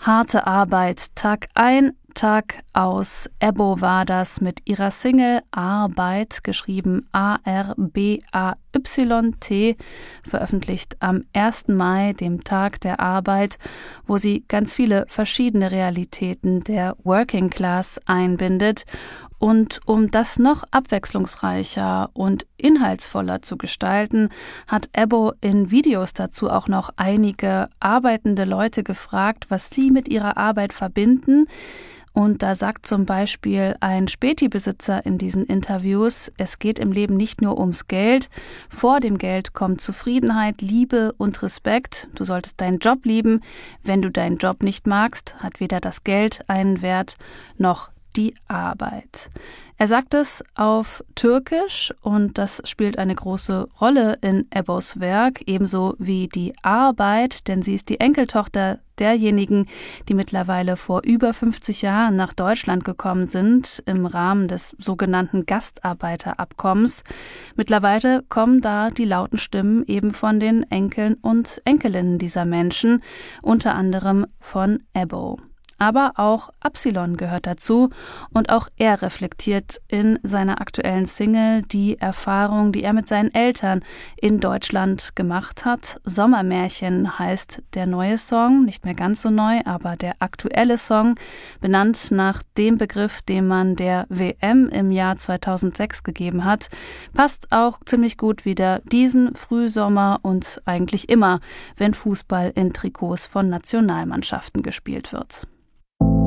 Harte Arbeit, Tag ein, Tag aus. Ebbo war das mit ihrer Single Arbeit, geschrieben A-R-B-A-Y-T, veröffentlicht am 1. Mai, dem Tag der Arbeit, wo sie ganz viele verschiedene Realitäten der Working Class einbindet. Und um das noch abwechslungsreicher und inhaltsvoller zu gestalten, hat Ebbo in Videos dazu auch noch einige arbeitende Leute gefragt, was sie mit ihrer Arbeit verbinden. Und da sagt zum Beispiel ein Späti-Besitzer in diesen Interviews, es geht im Leben nicht nur ums Geld. Vor dem Geld kommt Zufriedenheit, Liebe und Respekt. Du solltest deinen Job lieben. Wenn du deinen Job nicht magst, hat weder das Geld einen Wert noch die Arbeit. Er sagt es auf Türkisch und das spielt eine große Rolle in Ebbos Werk, ebenso wie die Arbeit, denn sie ist die Enkeltochter derjenigen, die mittlerweile vor über 50 Jahren nach Deutschland gekommen sind, im Rahmen des sogenannten Gastarbeiterabkommens. Mittlerweile kommen da die lauten Stimmen eben von den Enkeln und Enkelinnen dieser Menschen, unter anderem von Ebbo. Aber auch Absilon gehört dazu und auch er reflektiert in seiner aktuellen Single die Erfahrung, die er mit seinen Eltern in Deutschland gemacht hat. Sommermärchen heißt der neue Song, nicht mehr ganz so neu, aber der aktuelle Song, benannt nach dem Begriff, den man der WM im Jahr 2006 gegeben hat, passt auch ziemlich gut wieder diesen Frühsommer und eigentlich immer, wenn Fußball in Trikots von Nationalmannschaften gespielt wird.